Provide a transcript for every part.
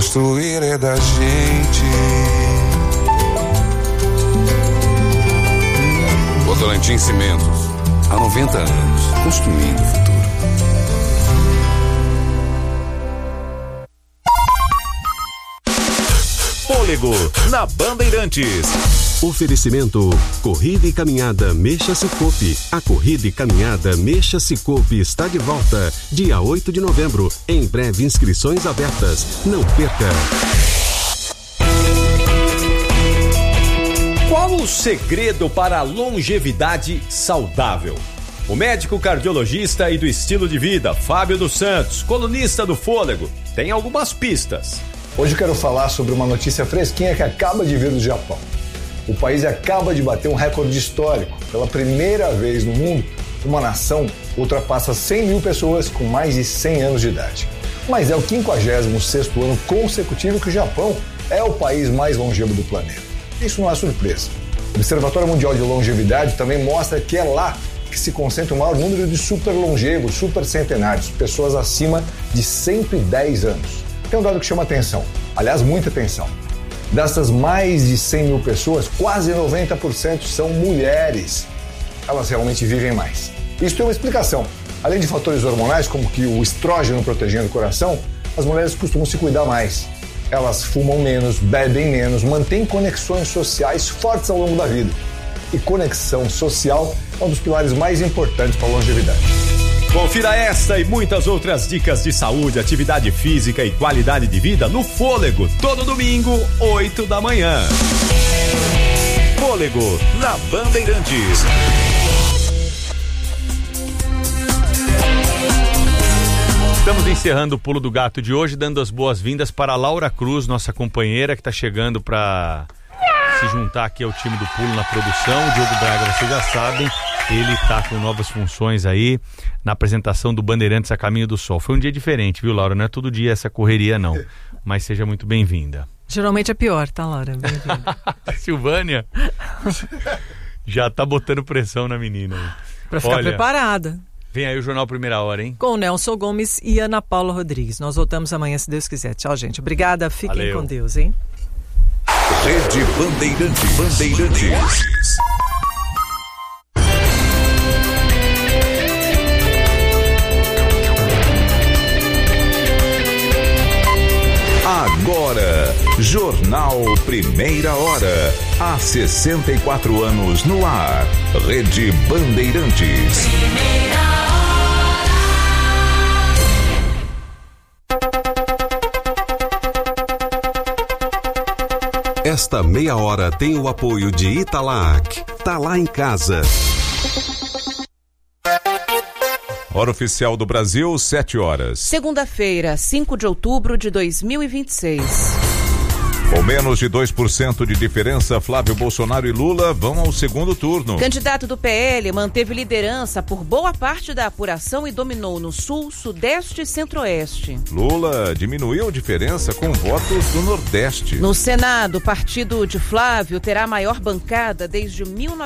construir é da gente. Votorantim Cimentos, há 90 anos, construindo o futuro. Fôlego, na Bandeirantes. Oferecimento Corrida e Caminhada Mexa Cicobi. A Corrida e Caminhada Mexa Cicobi está de volta, dia 8 de novembro. Em breve, inscrições abertas. Não perca! Qual o segredo para a longevidade saudável? O médico cardiologista e do estilo de vida, Fábio dos Santos, colunista do Fôlego, tem algumas pistas. Hoje eu quero falar sobre uma notícia fresquinha que acaba de vir do Japão. O país acaba de bater um recorde histórico. Pela primeira vez no mundo, uma nação ultrapassa 100 mil pessoas com mais de 100 anos de idade. Mas é o 56º ano consecutivo que o Japão é o país mais longevo do planeta. Isso não é surpresa. O Observatório Mundial de Longevidade também mostra que é lá que se concentra o maior número de super longevos, super centenários, pessoas acima de 110 anos. Tem um dado que chama atenção, aliás, muita atenção. Dessas mais de 100 mil pessoas, quase 90% são mulheres. Elas realmente vivem mais. Isso tem uma explicação. Além de fatores hormonais, como que o estrógeno protegendo o coração, as mulheres costumam se cuidar mais. Elas fumam menos, bebem menos, mantêm conexões sociais fortes ao longo da vida. E conexão social é um dos pilares mais importantes para a longevidade. Confira esta e muitas outras dicas de saúde, atividade física e qualidade de vida no Fôlego, todo domingo, 8 da manhã. Fôlego, na Bandeirantes. Estamos encerrando o Pulo do Gato de hoje, dando as boas-vindas para a Laura Cruz, nossa companheira que está chegando para se juntar aqui ao time do Pulo na produção. O Diogo Braga, vocês já sabem, ele está com novas funções aí na apresentação do Bandeirantes a Caminho do Sol. Foi um dia diferente, viu, Laura? Não é todo dia essa correria, não. Mas seja muito bem-vinda. Geralmente é pior, tá, Laura? Bem-vinda. Silvânia já tá botando pressão na menina. Pra ficar preparada. Vem aí o Jornal Primeira Hora, hein? Com Nelson Gomes e Ana Paula Rodrigues. Nós voltamos amanhã, se Deus quiser. Tchau, gente. Obrigada. Fiquem Valeu. com Deus, hein? Rede Bandeirantes. Agora, Jornal Primeira Hora. Há 64 anos no ar. Rede Bandeirantes. Esta meia hora tem o apoio de Italac. Tá lá em casa. Hora oficial do Brasil, 7 horas. Segunda-feira, 5 de outubro de 2026. Com menos de 2% de diferença, Flávio Bolsonaro e Lula vão ao segundo turno. Candidato do PL manteve liderança por boa parte da apuração e dominou no Sul, Sudeste e Centro-Oeste. Lula diminuiu a diferença com votos do Nordeste. No Senado, o partido de Flávio terá a maior bancada desde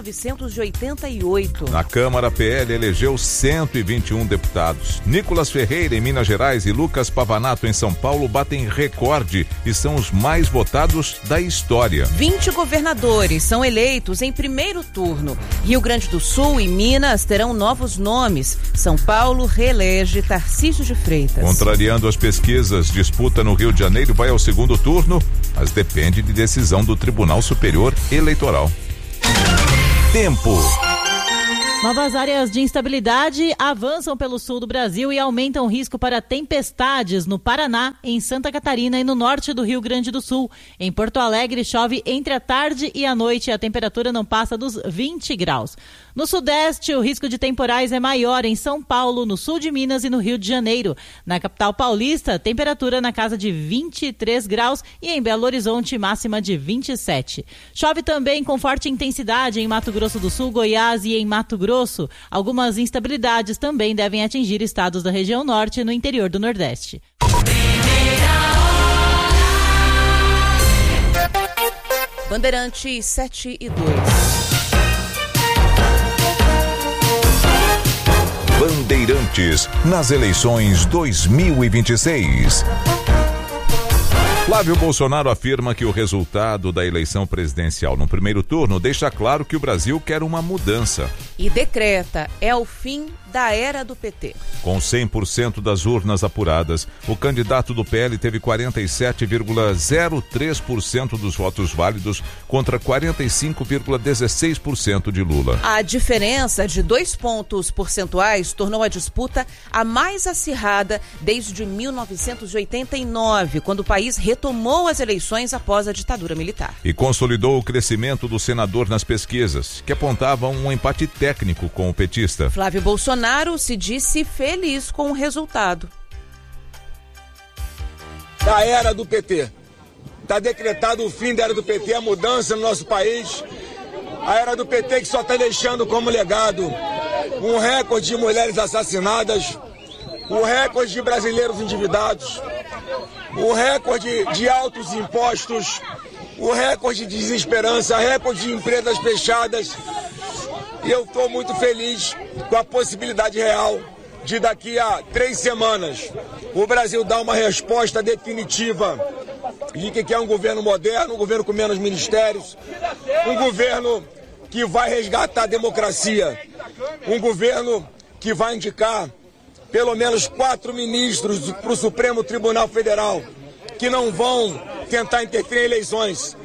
1988. Na Câmara, PL elegeu 121 deputados. Nicolas Ferreira, em Minas Gerais, e Lucas Pavanato, em São Paulo, batem recorde e são os mais votados da história. 20 governadores são eleitos em primeiro turno. Rio Grande do Sul e Minas terão novos nomes. São Paulo reelege Tarcísio de Freitas. Contrariando as pesquisas, disputa no Rio de Janeiro vai ao segundo turno, mas depende de decisão do Tribunal Superior Eleitoral. Tempo. Novas áreas de instabilidade avançam pelo sul do Brasil e aumentam o risco para tempestades no Paraná, em Santa Catarina e no norte do Rio Grande do Sul. Em Porto Alegre, chove entre a tarde e a noite e a temperatura não passa dos 20 graus. No sudeste, o risco de temporais é maior em São Paulo, no sul de Minas e no Rio de Janeiro. Na capital paulista, temperatura na casa de 23 graus e em Belo Horizonte, máxima de 27. Chove também com forte intensidade em Mato Grosso do Sul, Goiás e em Mato Grosso. Algumas instabilidades também devem atingir estados da região norte e no interior do Nordeste. Bandeirantes 7 e 2. Bandeirantes nas eleições 2026. Flávio Bolsonaro afirma que o resultado da eleição presidencial no primeiro turno deixa claro que o Brasil quer uma mudança. E decreta, é o fim da era do PT. Com 100% das urnas apuradas, o candidato do PL teve 47,03% dos votos válidos contra 45,16% de Lula. A diferença de 2 pontos percentuais tornou a disputa a mais acirrada desde 1989, quando o país retomou as eleições após a ditadura militar. E consolidou o crescimento do senador nas pesquisas, que apontavam um empate técnico com o petista. Flávio Bolsonaro se disse feliz com o resultado. Da era do PT. Está decretado o fim da era do PT, a mudança no nosso país. A era do PT que só está deixando como legado um recorde de mulheres assassinadas, o recorde de brasileiros endividados, o recorde de altos impostos, o recorde de desesperança, recorde de empresas fechadas. E eu estou muito feliz com a possibilidade real de daqui a 3 semanas o Brasil dar uma resposta definitiva de que é um governo moderno, um governo com menos ministérios, um governo que vai resgatar a democracia, um governo que vai indicar pelo menos 4 ministros para o Supremo Tribunal Federal que não vão tentar interferir em eleições.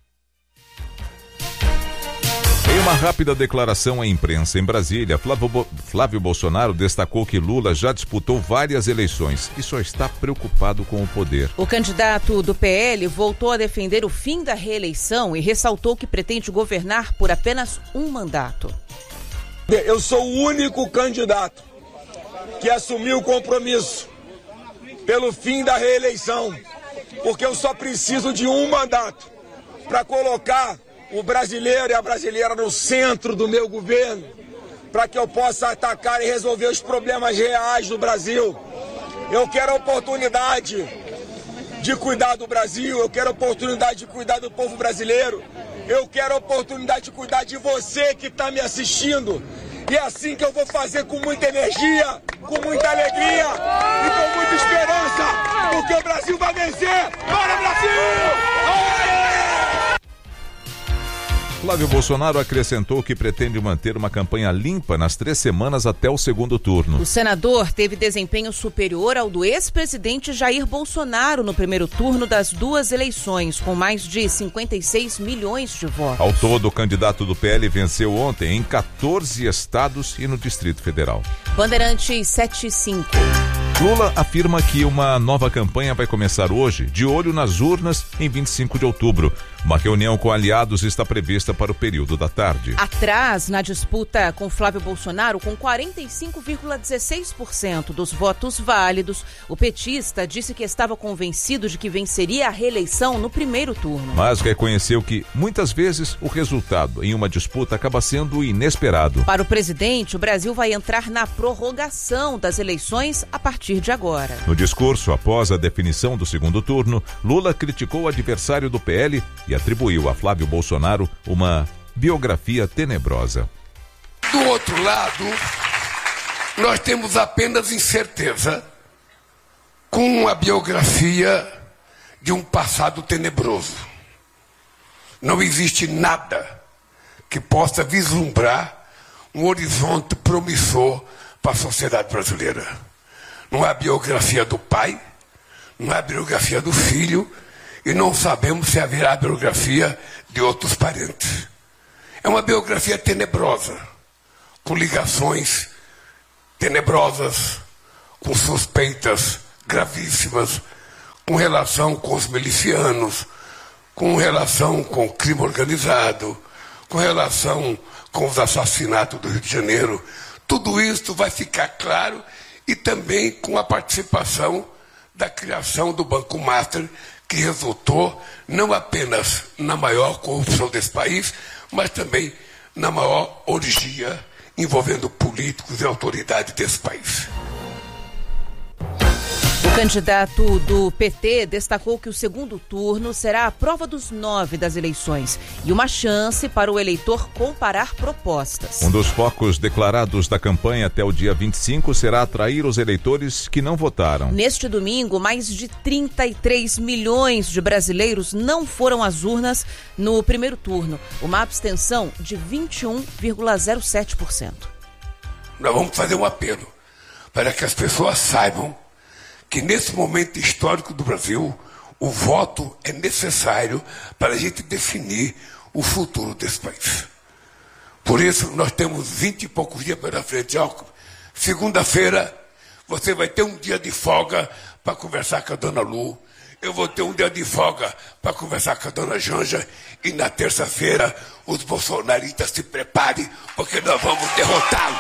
Em uma rápida declaração à imprensa em Brasília, Flávio Bolsonaro destacou que Lula já disputou várias eleições e só está preocupado com o poder. O candidato do PL voltou a defender o fim da reeleição e ressaltou que pretende governar por apenas um mandato. Eu sou o único candidato que assumiu o compromisso pelo fim da reeleição, porque eu só preciso de um mandato para colocar o brasileiro e a brasileira no centro do meu governo, para que eu possa atacar e resolver os problemas reais do Brasil. Eu quero a oportunidade de cuidar do Brasil, eu quero a oportunidade de cuidar do povo brasileiro, eu quero a oportunidade de cuidar de você que está me assistindo. E é assim que eu vou fazer, com muita energia, com muita alegria e com muita esperança, porque o Brasil vai vencer. Bora, Brasil! Flávio Bolsonaro acrescentou que pretende manter uma campanha limpa nas 3 semanas até o segundo turno. O senador teve desempenho superior ao do ex-presidente Jair Bolsonaro no primeiro turno das 2 eleições, com mais de 56 milhões de votos. Ao todo, o candidato do PL venceu ontem em 14 estados e no Distrito Federal. Bandeirantes 75. Lula afirma que uma nova campanha vai começar hoje, de olho nas urnas, em 25 de outubro. Uma reunião com aliados está prevista para o período da tarde. Atrás na disputa com Flávio Bolsonaro, com 45,16% dos votos válidos, o petista disse que estava convencido de que venceria a reeleição no primeiro turno. Mas reconheceu que, muitas vezes, o resultado em uma disputa acaba sendo inesperado. Para o presidente, o Brasil vai entrar na prorrogação das eleições a partir de agora. No discurso, após a definição do segundo turno, Lula criticou o adversário do PL e atribuiu a Flávio Bolsonaro uma biografia tenebrosa. Do outro lado, nós temos apenas incerteza com a biografia de um passado tenebroso. Não existe nada que possa vislumbrar um horizonte promissor para a sociedade brasileira. Não é a biografia do pai, não é a biografia do filho, e não sabemos se haverá a biografia de outros parentes. É uma biografia tenebrosa, com ligações tenebrosas, com suspeitas gravíssimas, com relação com os milicianos, com relação com o crime organizado, com relação com os assassinatos do Rio de Janeiro. Tudo isso vai ficar claro, e também com a participação da criação do Banco Master, que resultou não apenas na maior corrupção desse país, mas também na maior orgia envolvendo políticos e autoridades desse país. O O candidato do PT destacou que o segundo turno será a prova dos 9 das eleições e uma chance para o eleitor comparar propostas. Um dos focos declarados da campanha até o dia 25 será atrair os eleitores que não votaram. Neste domingo, mais de 33 milhões de brasileiros não foram às urnas no primeiro turno, uma abstenção de 21,07%. Nós vamos fazer um apelo para que as pessoas saibam que nesse momento histórico do Brasil, o voto é necessário para a gente definir o futuro desse país. Por isso, nós temos 20 e poucos dias pela frente. Segunda-feira, você vai ter um dia de folga para conversar com a dona Lu. Eu vou ter um dia de folga para conversar com a dona Janja. E na terça-feira, os bolsonaristas se preparem, porque nós vamos derrotá-los.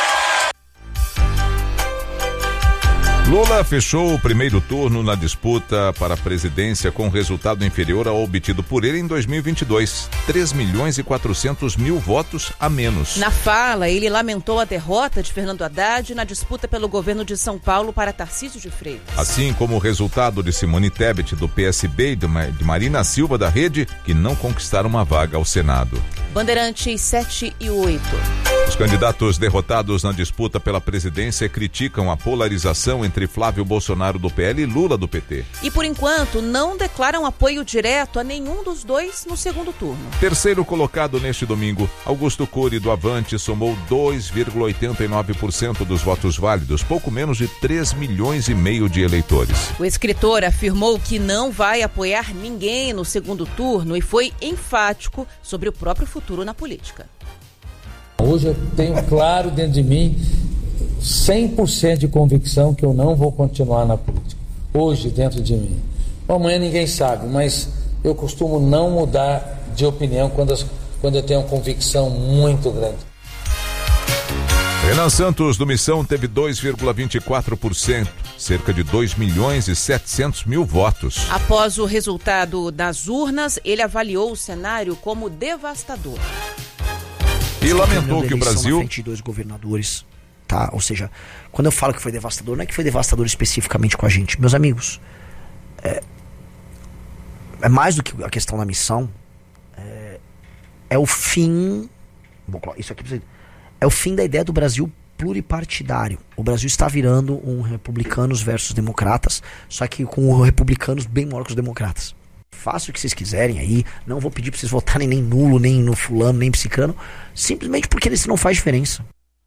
Lula fechou o primeiro turno na disputa para a presidência com resultado inferior ao obtido por ele em 2022, 3.400.000 votos a menos. Na fala, ele lamentou a derrota de Fernando Haddad na disputa pelo governo de São Paulo para Tarcísio de Freitas. Assim como o resultado de Simone Tebet do PSB e de Marina Silva da Rede, que não conquistaram uma vaga ao Senado. Bandeirantes 7 e 8. Os candidatos derrotados na disputa pela presidência criticam a polarização entre Flávio Bolsonaro do PL e Lula do PT. E, por enquanto, não declaram apoio direto a nenhum dos dois no segundo turno. Terceiro colocado neste domingo, Augusto Cury do Avante somou 2,89% dos votos válidos, pouco menos de 3,5 milhões de eleitores. O escritor afirmou que não vai apoiar ninguém no segundo turno e foi enfático sobre o próprio futuro na política. Hoje eu tenho claro dentro de mim 100% de convicção que eu não vou continuar na política. Hoje dentro de mim. Amanhã ninguém sabe, mas eu costumo não mudar de opinião quando eu tenho uma convicção muito grande. Renan Santos do Missão teve 2,24%, cerca de 2.700.000 votos. Após o resultado das urnas, ele avaliou o cenário como devastador. E lamentou que o Brasil... Na frente de 2 governadores, tá? Ou seja, quando eu falo que foi devastador, não é que foi devastador especificamente com a gente. Meus amigos, é mais do que a questão da missão, é o fim... Isso aqui é o fim da ideia do Brasil pluripartidário. O Brasil está virando um republicanos versus democratas, só que com republicanos bem maior que os democratas. Faça o que vocês quiserem aí, não vou pedir para vocês votarem nem nulo, nem no fulano, nem psicano, simplesmente porque isso não faz diferença.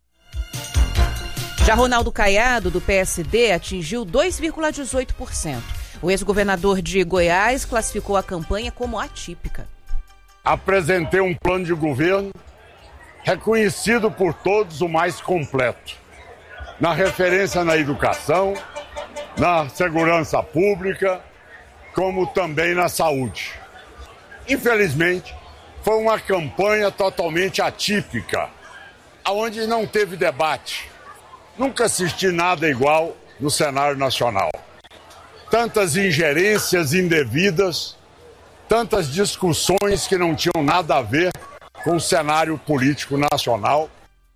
Já Ronaldo Caiado, do PSD, atingiu 2,18%. O ex-governador de Goiás classificou a campanha como atípica. Apresentei um plano de governo reconhecido por todos o mais completo, na referência na educação, na segurança pública, como também na saúde. Infelizmente, foi uma campanha totalmente atípica, onde não teve debate. Nunca assisti nada igual no cenário nacional. Tantas ingerências indevidas, tantas discussões que não tinham nada a ver com o cenário político nacional.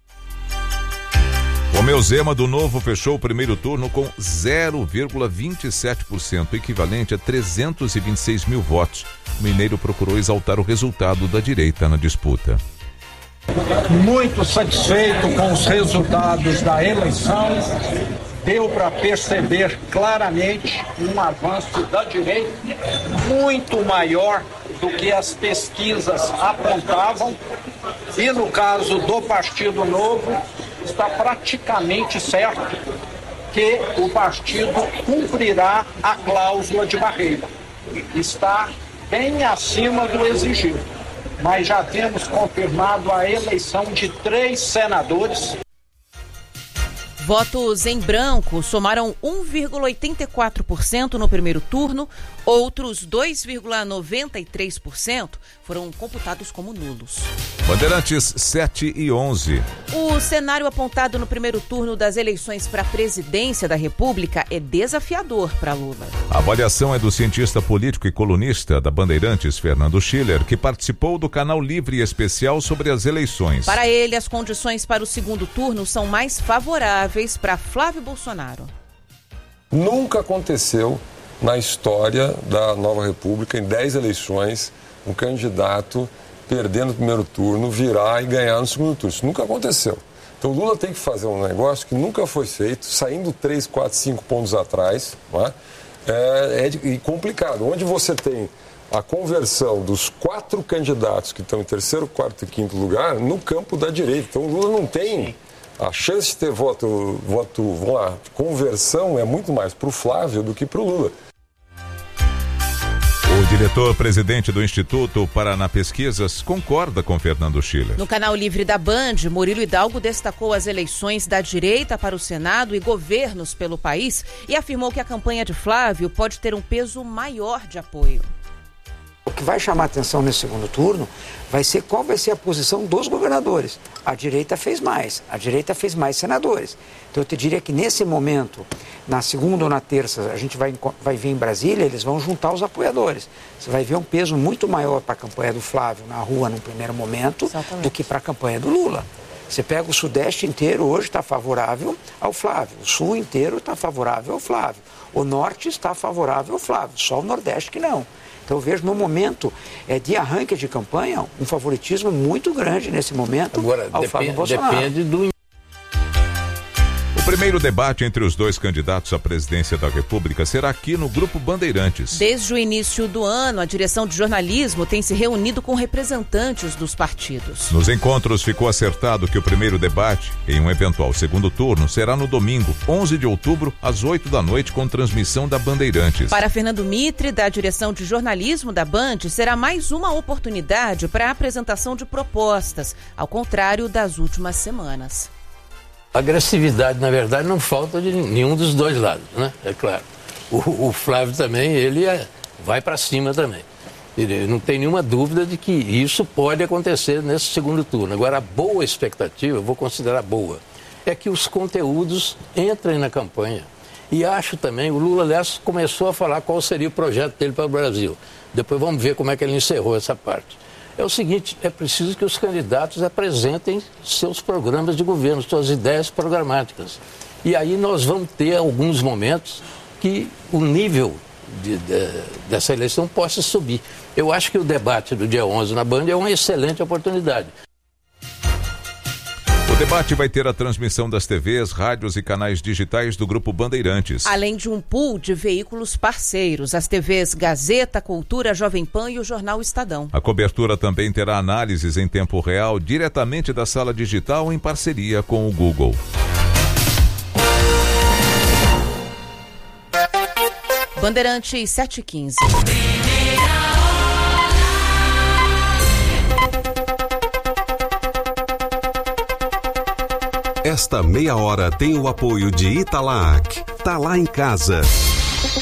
Romeu Zema do Novo fechou o primeiro turno com 0,27%, equivalente a 326.000 votos. O mineiro procurou exaltar o resultado da direita na disputa. Muito satisfeito com os resultados da eleição. Deu para perceber claramente um avanço da direita muito maior do que as pesquisas apontavam. E no caso do Partido Novo, está praticamente certo que o partido cumprirá a cláusula de barreira. Está bem acima do exigido, mas já temos confirmado a eleição de 3 senadores. Votos em branco somaram 1,84% no primeiro turno, outros 2,93% foram computados como nulos. Bandeirantes 7 e 11. O cenário apontado no primeiro turno das eleições para a presidência da República é desafiador para Lula. A avaliação é do cientista político e colunista da Bandeirantes, Fernando Schiller, que participou do canal Livre Especial sobre as eleições. Para ele, as condições para o segundo turno são mais favoráveis para Flávio Bolsonaro. Nunca aconteceu na história da Nova República, em 10 eleições, um candidato perder no primeiro turno, virar e ganhar no segundo turno. Isso nunca aconteceu. Então o Lula tem que fazer um negócio que nunca foi feito, saindo 3, 4, 5 pontos atrás, não é? É complicado. Onde você tem a conversão dos 4 candidatos que estão em terceiro, quarto e quinto lugar no campo da direita. Então o Lula não tem a chance de ter voto, vamos lá, conversão é muito mais para o Flávio do que para o Lula. O diretor-presidente do Instituto Paraná Pesquisas concorda com Fernando Schiller. No canal Livre da Band, Murilo Hidalgo destacou as eleições da direita para o Senado e governos pelo país e afirmou que a campanha de Flávio pode ter um peso maior de apoio. O que vai chamar a atenção nesse segundo turno vai ser qual vai ser a posição dos governadores. A direita fez mais senadores. Então eu te diria que nesse momento, na segunda ou na terça, a gente vai ver em Brasília, eles vão juntar os apoiadores. Você vai ver um peso muito maior para a campanha do Flávio na rua no primeiro momento. Exatamente. Do que para a campanha do Lula. Você pega o Sudeste inteiro, hoje está favorável ao Flávio. O Sul inteiro está favorável ao Flávio. O Norte está favorável ao Flávio. Só o Nordeste que não. Então eu vejo no momento de arranque de campanha um favoritismo muito grande nesse momento. Agora, ao Flávio Bolsonaro. Depende do... O primeiro debate entre os 2 candidatos à presidência da República será aqui no Grupo Bandeirantes. Desde o início do ano, a direção de jornalismo tem se reunido com representantes dos partidos. Nos encontros ficou acertado que o primeiro debate, em um eventual segundo turno, será no domingo, 11 de outubro, às 8 da noite, com transmissão da Bandeirantes. Para Fernando Mitre, da direção de jornalismo da Band, será mais uma oportunidade para a apresentação de propostas, ao contrário das últimas semanas. Agressividade, na verdade, não falta de nenhum dos dois lados, né? É claro. O Flávio também, ele vai para cima também. Ele não tem nenhuma dúvida de que isso pode acontecer nesse segundo turno. Agora, a boa expectativa, eu vou considerar boa, é que os conteúdos entrem na campanha. E acho também, o Lula, aliás, começou a falar qual seria o projeto dele para o Brasil. Depois vamos ver como é que ele encerrou essa parte. É o seguinte, é preciso que os candidatos apresentem seus programas de governo, suas ideias programáticas. E aí nós vamos ter alguns momentos que o nível dessa eleição possa subir. Eu acho que o debate do dia 11 na Band é uma excelente oportunidade. O debate vai ter a transmissão das TVs, rádios e canais digitais do Grupo Bandeirantes. Além de um pool de veículos parceiros, as TVs Gazeta, Cultura, Jovem Pan e o Jornal Estadão. A cobertura também terá análises em tempo real diretamente da sala digital em parceria com o Google. Bandeirantes 7h15. Esta meia hora tem o apoio de Italac. Tá lá em casa.